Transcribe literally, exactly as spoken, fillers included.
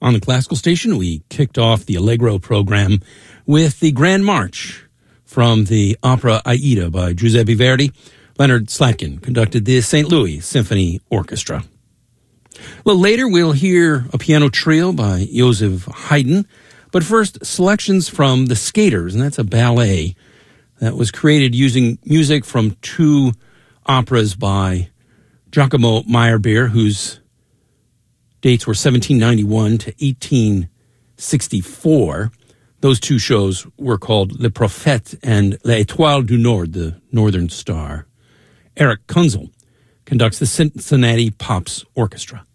On the classical station, we kicked off the Allegro program with the Grand March from the opera Aida by Giuseppe Verdi. Leonard Slatkin conducted the Saint Louis Symphony Orchestra. A little later, we'll hear a piano trio by Joseph Haydn. But first, selections from The Skaters, and that's a ballet that was created using music from two operas by Giacomo Meyerbeer, whose dates were seventeen ninety-one to eighteen sixty-four. Those two shows were called Le Prophète and L'Étoile du Nord, the Northern Star. Eric Kunzel conducts the Cincinnati Pops Orchestra.